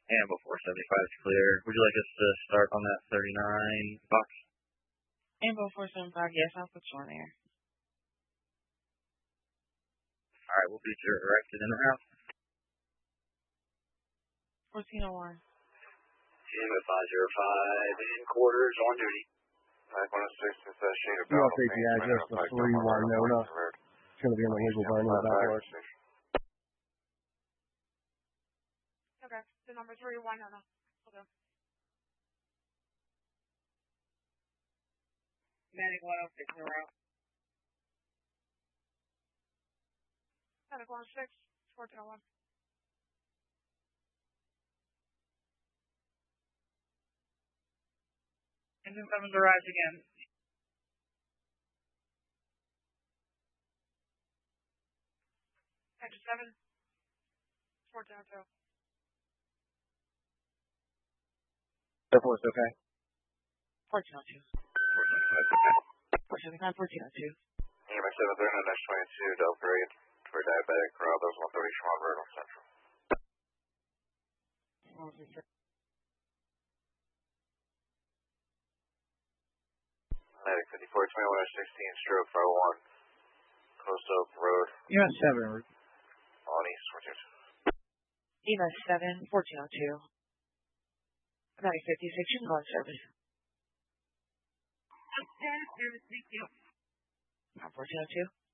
Ambo 475 is clear. Would you like us to start on that 39 box? Ambo 475, yes, I'll put you on there. Alright, we'll be directed in the house. 1401. Team at 505 in quarters on duty. 516 is shade of You want to take the address of 3 Winona. It's going to be on the Hazel Barn in the backyard. Okay, the number 3 Winona. Okay. Medic 1060. Medic 106, 1401. Engine 7's arrived again. Engine 7, 1402. Air Force, okay? 1402. 475, 1402. EMS 739-22, Delta 8 for diabetic, Rob, those 130 Schwab Road on Central. Medic 5421-16, stroke 501, Coast Oak Road. EMS 7. On East 42. EMS 7, 1402. Medic 56, you can go on service. 1402.